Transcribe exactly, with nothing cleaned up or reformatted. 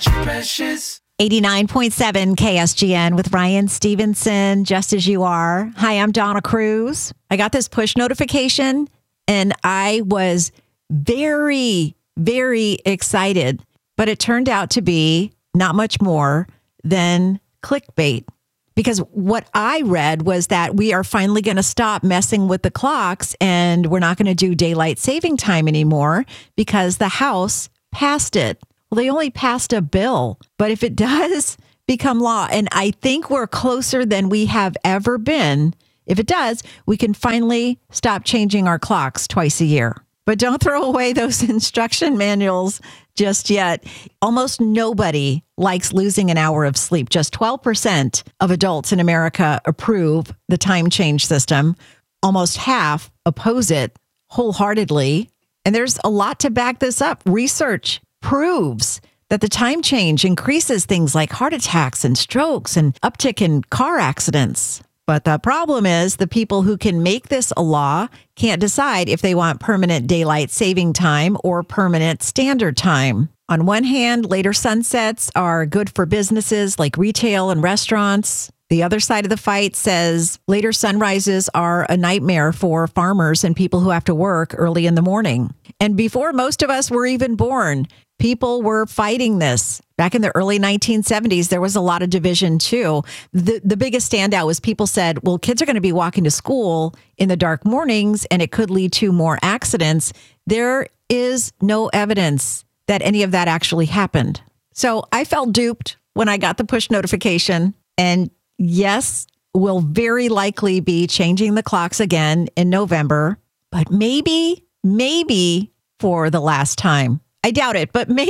at your precious. eighty-nine point seven K S G N with Ryan Stevenson, just as you are. Hi, I'm Donna Cruz. I got this push notification and I was very, very excited, but it turned out to be not much more than clickbait. Because what I read was that we are finally going to stop messing with the clocks and we're not going to do daylight saving time anymore because the House passed it. Well, they only passed a bill, but if it does become law, and I think we're closer than we have ever been, if it does, we can finally stop changing our clocks twice a year. But don't throw away those instruction manuals just yet. Almost nobody likes losing an hour of sleep. Just twelve percent of adults in America approve the time change system. Almost half oppose it wholeheartedly. And there's a lot to back this up. Research proves that the time change increases things like heart attacks and strokes and uptick in car accidents. But the problem is the people who can make this a law can't decide if they want permanent daylight saving time or permanent standard time. On one hand, later sunsets are good for businesses like retail and restaurants. The other side of the fight says later sunrises are a nightmare for farmers and people who have to work early in the morning. And before most of us were even born, people were fighting this. Back in the early nineteen seventies, there was a lot of division too. The, the biggest standout was people said, well, kids are going to be walking to school in the dark mornings and it could lead to more accidents. There is no evidence that any of that actually happened. So I felt duped when I got the push notification. And yes, we'll very likely be changing the clocks again in November, but maybe, maybe for the last time. I doubt it, but maybe.